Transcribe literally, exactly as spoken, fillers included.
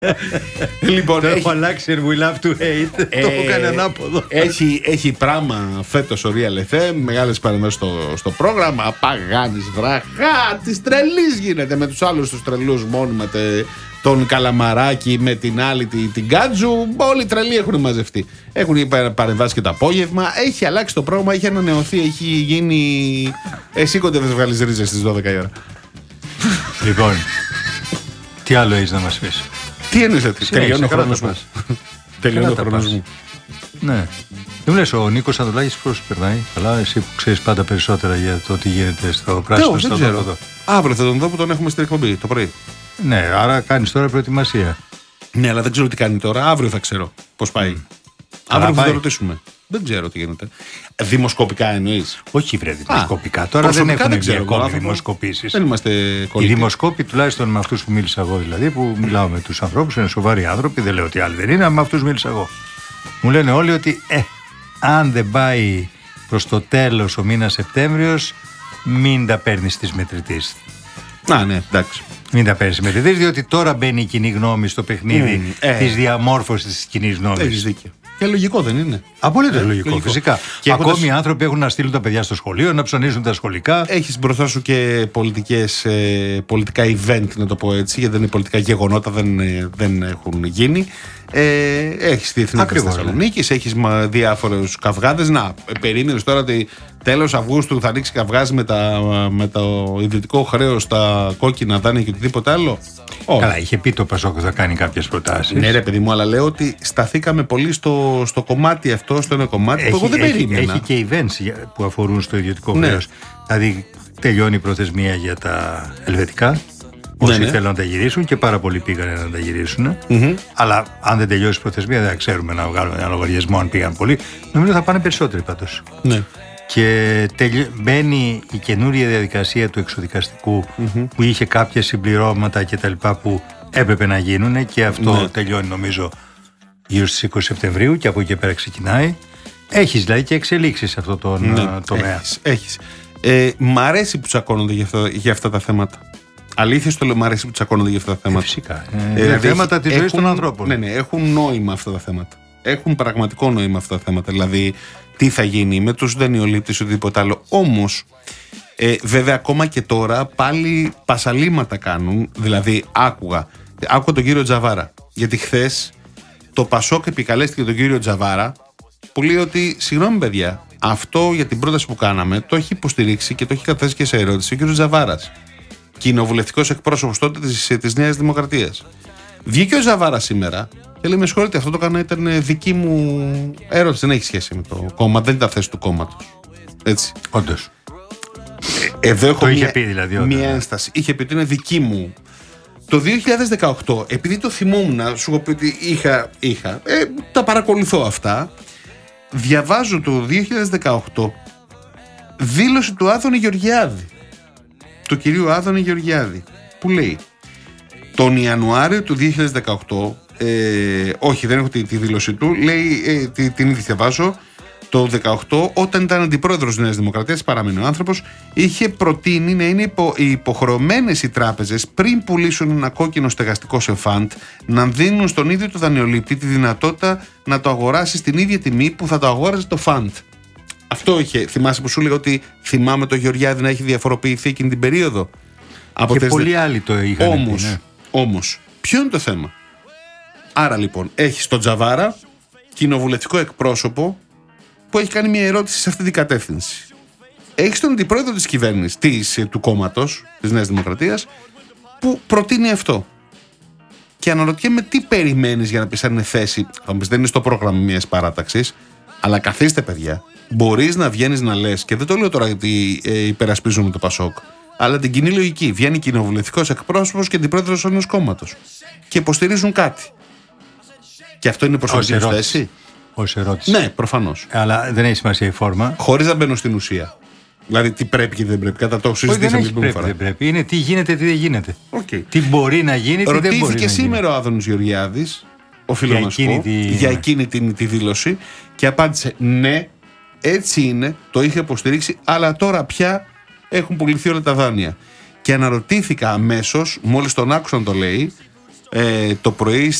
Λοιπόν, το έχει... έχω αλλάξει We Love to Hate. Ε, το έχω κάνει ανάποδο. Έχει, έχει πράγμα φέτος ο Real εφ εμ. Μεγάλες παρεμβάσεις στο, στο πρόγραμμα. Παγάνης, βραχά, της τρελής γίνεται με τους άλλους τους τρελούς μόνιμα. Τον Καλαμαράκη με την άλλη την, την Κάτζου. Όλοι οι τρελοί έχουν μαζευτεί. Έχουν παρεμβάσει και το απόγευμα. Έχει αλλάξει το πρόγραμμα, έχει ανανεωθεί. Έχει γίνει. Εσύ κοντεύεις να βγάλεις ρίζες στις δώδεκα η ώρα. Λοιπόν, τι άλλο έχεις να μας πεις? Τι εννοείς ότι τελειώνει ο χρόνος μου? Τελειώνει ο χρόνος μου. Ναι. Δεν μου λες ο Νίκος Ανδρουλάκης πώς περνάει? Καλά, εσύ που ξέρεις πάντα περισσότερα για το τι γίνεται στο πράσινο στο δώδεκα. Αύριο θα τον δω που τον έχουμε στην εκπομπή το πρωί. Ναι, άρα κάνεις τώρα προετοιμασία. Ναι, αλλά δεν ξέρω τι κάνει τώρα. Αύριο θα ξέρω πώς πάει. Mm. Αύριο θα το ρωτήσουμε. Δεν ξέρω τι γίνεται. Δημοσκοπικά εννοείς? Όχι, βρε, δημοσκοπικά. Τώρα δεν έχουν βγει ακόμα δημοσκοπήσεις. Δεν είμαστε κολλητοί. Οι δημοσκόποι, τουλάχιστον με αυτούς που μίλησα εγώ, δηλαδή, που μιλάω με τους ανθρώπους, είναι σοβαροί άνθρωποι, δεν λέω ότι άλλοι δεν είναι, αλλά με αυτούς μίλησα εγώ. Μου λένε όλοι ότι ε, αν δεν πάει προς το τέλος ο μήνας Σεπτέμβριος, μην τα παίρνεις της μετρητής. Α, ναι, εντάξει. Μην τα παίρνεις της μετρητής, διότι τώρα μπαίνει η κοινή γνώμη στο παιχνίδι mm, ε. της διαμόρφωσης της κοινής γνώμης. Έχεις δίκιο. Και λογικό δεν είναι? Απολύτως ε, λογικό, λογικό, φυσικά. Και ακόμη έχοντας... οι άνθρωποι έχουν να στείλουν τα παιδιά στο σχολείο, να ψωνίζουν τα σχολικά. Έχεις μπροστά σου και πολιτικές, ε, πολιτικά event, να το πω έτσι, γιατί δεν είναι πολιτικά γεγονότα, δεν, δεν έχουν γίνει. Ε, έχεις τη Εθνική της Θεσσαλονίκης, έχεις διάφορους καυγάδες. Να, περίμενες τώρα ότι τέλος Αυγούστου θα ανοίξει καυγάς με, τα, με το ιδιωτικό χρέος, τα κόκκινα δάνεια και οτιδήποτε άλλο? Καλά, είχε πει το Πασόκ ότι θα κάνει κάποιες προτάσεις. Ναι, ρε παιδί μου, αλλά λέω ότι σταθήκαμε πολύ στο, στο κομμάτι αυτό, στο ένα κομμάτι έχει, που εγώ δεν έχει, περίμενα. Έχει και events που αφορούν στο ιδιωτικό ναι. χρέος. Δηλαδή, τελειώνει η προθεσμία για τα ελβετικά. Όσοι ναι, ναι. θέλουν να τα γυρίσουν και πάρα πολλοί πήγαν να τα γυρίσουν. Mm-hmm. Αλλά αν δεν τελειώσει η προθεσμία, δεν ξέρουμε να βγάλουμε ένα λογαριασμό αν πήγαν πολλοί. Νομίζω θα πάνε περισσότεροι πάντως. Ναι. Και τελει... μπαίνει η καινούρια διαδικασία του εξοδικαστικού mm-hmm. που είχε κάποια συμπληρώματα και τα λοιπά που έπρεπε να γίνουν και αυτό ναι. τελειώνει νομίζω γύρω στις είκοσι Σεπτεμβρίου και από εκεί και πέρα ξεκινάει. Έχεις δηλαδή και εξελίξεις σε αυτό το ναι. τομέα. Έχεις, έχεις. Ε, μ' αρέσει που τσακώνονται για, αυτό, για αυτά τα θέματα. Αλήθεια στο λέω, μ' αρέσει που τσακώνονται για αυτά τα θέματα. Ε, φυσικά. Ε, ε, θέματα της ζωής των ανθρώπων. Ναι, ναι, έχουν νόημα αυτά τα θέματα. Έχουν πραγματικό νόημα αυτά τα θέματα. Δηλαδή, τι θα γίνει με τους δανειολήπτες ή οτιδήποτε άλλο. Όμως, ε, βέβαια, ακόμα και τώρα πάλι πασαλήματα κάνουν. Δηλαδή, άκουγα, άκουγα τον κύριο Τζαβάρα. Γιατί χθες το Πασόκ επικαλέστηκε τον κύριο Τζαβάρα που λέει ότι, συγγνώμη παιδιά, αυτό για την πρόταση που κάναμε το έχει υποστηρίξει και το έχει καταθέσει και σε ερώτηση ο κύριος Τζαβάρας, κοινοβουλευτικός εκπρόσωπος τότε της, της Νέας Δημοκρατίας. Βγήκε ο Ζαβάρας σήμερα και λέει: με συγχωρείτε, αυτό το έκανα, ήταν δική μου ερώτηση. Δεν έχει σχέση με το κόμμα, δεν ήταν θέση του κόμματος. Έτσι. Όντως. Ε, εδώ έχω το μια, είχε πει δηλαδή. Όντως, μια ένσταση. Είχε πει ότι είναι δική μου. Το δύο χιλιάδες δεκαοκτώ, επειδή το θυμόμουν, σου έχω πει ότι είχα. είχα ε, τα παρακολουθώ αυτά. Διαβάζω το δύο χιλιάδες δεκαοκτώ δήλωση του Άδωνη Γεωργιάδη. Του κυρίου Άδωνη Γεωργιάδη. Που λέει: τον Ιανουάριο του δύο χιλιάδες δεκαοκτώ, ε, όχι δεν έχω τη, τη δήλωση του, λέει, ε, τη, την ήδη διαβάζω, το δεκαοκτώ, όταν ήταν αντιπρόεδρος της Νέας Δημοκρατίας, παραμένει ο άνθρωπος, είχε προτείνει να είναι υπο, υποχρεωμένες οι τράπεζες πριν πουλήσουν ένα κόκκινο στεγαστικό σε φαντ, να δίνουν στον ίδιο το δανειολήπτη τη δυνατότητα να το αγοράσει στην ίδια τιμή που θα το αγόραζε το φαντ. Αυτό είχε, θυμάσαι που σου έλεγα ότι θυμάμαι το Γεωργιάδη να έχει διαφοροποιηθεί εκείνη την περίοδο. Από και πολλοί δε... άλλοι το είχαν. Όμως, ναι. όμως, ποιο είναι το θέμα? Άρα λοιπόν, έχεις τον Τζαβάρα, κοινοβουλευτικό εκπρόσωπο, που έχει κάνει μια ερώτηση σε αυτή την κατεύθυνση. Έχεις τον αντιπρόεδρο της κυβέρνησης, της, του κόμματος, της Νέας Δημοκρατίας, που προτείνει αυτό. Και αναρωτιέμαι τι περιμένεις για να πεις αν είναι θέση. Θα μου πεις, δεν είναι στο πρόγραμμα μιας παράταξης, αλλά καθίστε παιδιά. Μπορείς να βγαίνεις να λες, και δεν το λέω τώρα γιατί ε, υπερασπίζουμε το Πασόκ, αλλά την κοινή λογική. Βγαίνει κοινοβουλευτικός εκπρόσωπος και αντιπρόεδρος ενός κόμματος και υποστηρίζουν κάτι. Και αυτό είναι προσωπική θέση. Ως ερώτηση. Ναι, προφανώς. Αλλά δεν έχει σημασία η φόρμα. Χωρίς να μπαίνω στην ουσία. Δηλαδή τι πρέπει και δεν πρέπει. Κατά το συζητήσαμε την προηγούμενη φορά. Δεν πρέπει. Είναι τι γίνεται, τι δεν γίνεται. Okay. Τι μπορεί να γίνει, τι δεν μπορεί να γίνει. Ρωτήθηκε σήμερα ο Άδωνης Γεωργιάδης, ο φίλος για, εκείνη, τη... για εκείνη την τη δήλωση, και απάντησε ναι, έτσι είναι, το είχε υποστηρίξει, αλλά τώρα πια έχουν πουληθεί όλα τα δάνεια. Και αναρωτήθηκα αμέσως, μόλις τον άκουσα να το λέει, ε, το πρωί